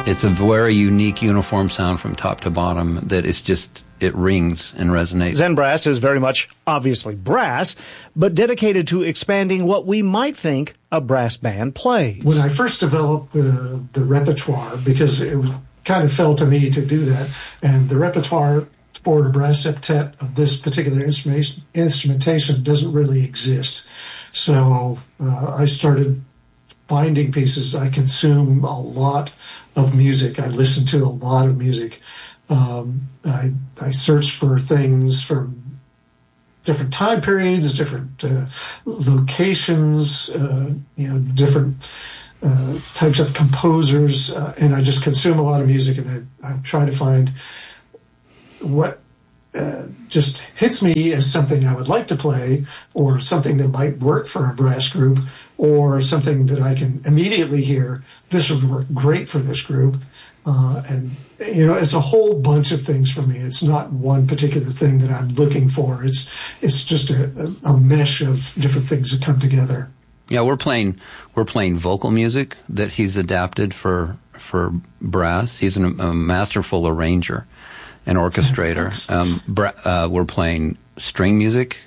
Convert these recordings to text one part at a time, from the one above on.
It's a very unique, uniform sound from top to bottom that is just, it rings and resonates. Zen Brass is very much, obviously, brass, but dedicated to expanding what we might think a brass band plays. When I first developed the repertoire, because it kind of fell to me to do that, and the repertoire for a brass septet of this particular instrumentation doesn't really exist. So I started finding pieces. I consume a lot of music. I listen to a lot of music. I search for things from different time periods, different locations, different types of composers, and I just consume a lot of music, and I try to find what just hits me as something I would like to play, or something that might work for a brass group, or something that I can immediately hear, this would work great for this group. And, it's a whole bunch of things for me. It's not one particular thing that I'm looking for. It's just a mesh of different things that come together. Yeah, we're playing vocal music that he's adapted for brass. He's a masterful arranger and orchestrator. We're playing string music.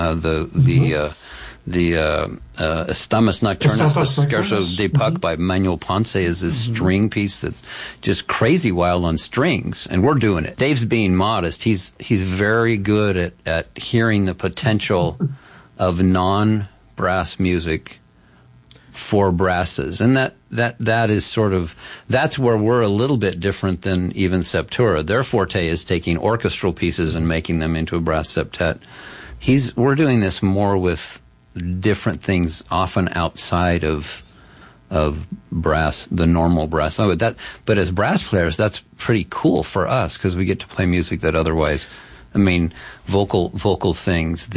The Estamus Nocturnus, the Scherzo de Puck by Manuel Ponce is this string piece that's just crazy wild on strings, and we're doing it. Dave's being modest. He's very good at hearing the potential of non-brass music for brasses, and that is sort of, that's where we're a little bit different than even Septura. Their forte is taking orchestral pieces and making them into a brass septet. We're doing this more with different things, often outside of brass, the normal brass. But as brass players, that's pretty cool for us because we get to play music that otherwise, vocal things.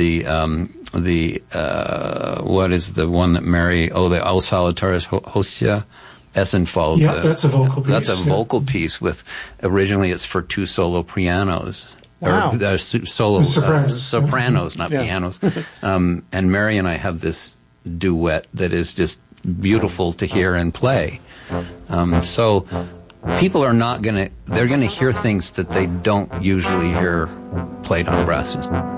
What is the one that Mary? The Au Solitaris Hostia. Essenfeld. Yeah, that's a vocal piece. That's a vocal piece with, originally it's for two solo pianos. Wow. Or solo sopranos, not pianos. And Mary and I have this duet that is just beautiful to hear and play. So people are they're going to hear things that they don't usually hear played on brasses.